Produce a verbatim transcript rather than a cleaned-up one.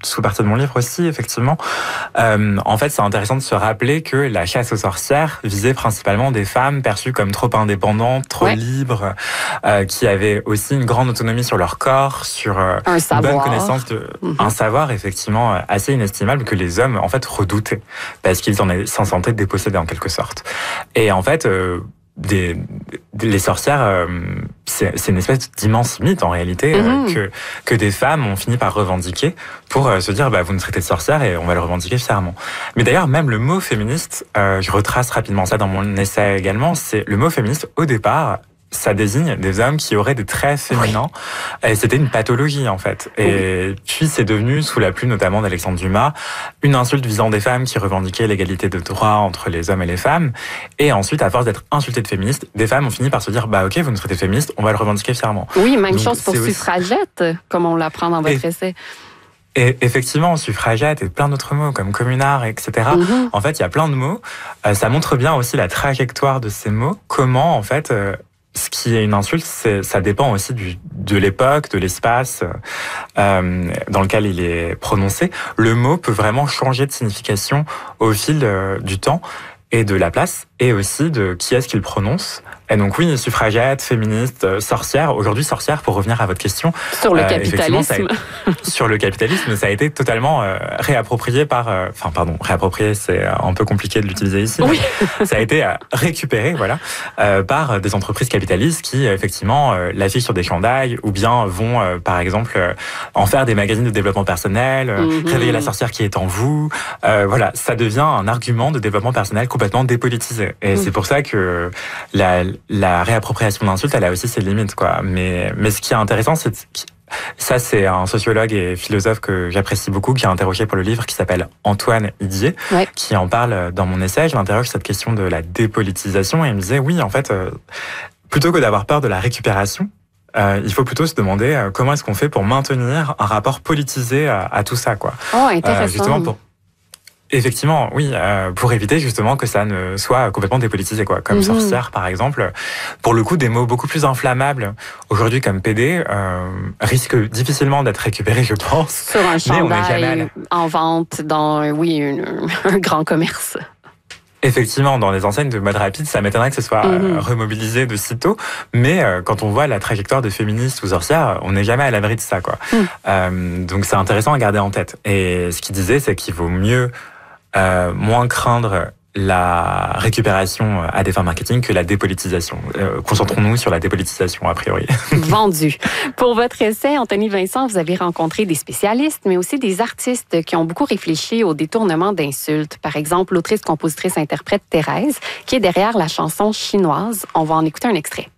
sous partie de mon livre aussi, effectivement. Euh, en fait, c'est intéressant de se rappeler que la chasse aux sorcières visait principalement des femmes perçues comme trop indépendantes, trop ouais. libres, euh, qui avaient aussi une grande autonomie sur leur corps, sur euh, un une bonne connaissance de mm-hmm. un savoir effectivement assez inestimable que les hommes en fait redoutaient parce qu'ils en s'en sentaient dépossédés en quelque sorte. Et en fait. Euh, Des, des, les sorcières, euh, c'est, c'est une espèce d'immense mythe en réalité euh, mmh. que que des femmes ont fini par revendiquer pour euh, se dire bah vous nous traitez de sorcières et on va le revendiquer fièrement. Mais d'ailleurs même le mot féministe, euh, je retrace rapidement ça dans mon essai également, c'est le mot féministe au départ. Ça désigne des hommes qui auraient des traits féminins. Oui. Et c'était une pathologie, en fait. Et oui. puis, c'est devenu, sous la plume notamment d'Alexandre Dumas, une insulte visant des femmes qui revendiquaient l'égalité de droit entre les hommes et les femmes. Et ensuite, à force d'être insultées de féministes, des femmes ont fini par se dire, bah ok, vous nous traitez féministes, on va le revendiquer fièrement. Oui, même Donc, chose pour aussi... suffragette, comme on l'apprend dans votre et... essai. Et effectivement, suffragette et plein d'autres mots comme communard, et cetera. Mm-hmm. En fait, il y a plein de mots. Euh, ça montre bien aussi la trajectoire de ces mots. Comment, en fait... Euh, ce qui est une insulte, c'est, ça dépend aussi du, de l'époque, de l'espace euh, dans lequel il est prononcé. Le mot peut vraiment changer de signification au fil euh, du temps et de la place, et aussi de qui est-ce qu'il prononce. Et donc oui, suffragette, féministe, euh, sorcière. Aujourd'hui, sorcière, pour revenir à votre question. Sur le euh, capitalisme. Été, sur le capitalisme, ça a été totalement euh, réapproprié par... Euh, enfin, pardon, réapproprié, c'est un peu compliqué de l'utiliser ici. Oui. Ça a été euh, récupéré, voilà, euh, par des entreprises capitalistes qui, effectivement, euh, l'affichent sur des chandails ou bien vont, euh, par exemple, euh, en faire des magazines de développement personnel, euh, mm-hmm. réveiller la sorcière qui est en vous. Euh, voilà, ça devient un argument de développement personnel complètement dépolitisé. Et mm. c'est pour ça que la... la réappropriation d'insultes, elle a aussi ses limites, quoi. Mais, mais ce qui est intéressant, c'est ça, c'est un sociologue et philosophe que j'apprécie beaucoup, qui a interrogé pour le livre, qui s'appelle Antoine Idier, ouais. qui en parle dans mon essai. Je m'interroge sur cette question de la dépolitisation et il me disait, oui, en fait, euh, plutôt que d'avoir peur de la récupération, Euh, il faut plutôt se demander euh, comment est-ce qu'on fait pour maintenir un rapport politisé à, à tout ça, quoi. Oh, intéressant. Euh, justement pour Effectivement, oui, euh, pour éviter justement que ça ne soit complètement dépolitisé, quoi. Comme mmh. sorcière, par exemple. Pour le coup, des mots beaucoup plus inflammables aujourd'hui, comme P D, euh, risquent difficilement d'être récupérés, je pense. Sur un chandail en vente dans, oui, une, un grand commerce. Effectivement, dans les enseignes de mode rapide, ça m'étonnerait que ce soit mmh. remobilisé de sitôt. Mais euh, quand on voit la trajectoire de féministes ou sorcières, on n'est jamais à l'abri de ça, quoi. Mmh. Euh, donc c'est intéressant à garder en tête. Et ce qu'il disait, c'est qu'il vaut mieux Euh, moins craindre la récupération à des fins marketing que la dépolitisation. Euh, concentrons-nous sur la dépolitisation, a priori. Vendu. Pour votre essai, Anthony Vincent, vous avez rencontré des spécialistes, mais aussi des artistes qui ont beaucoup réfléchi au détournement d'insultes. Par exemple, l'autrice, compositrice, interprète Thérèse, qui est derrière la chanson chinoise. On va en écouter un extrait.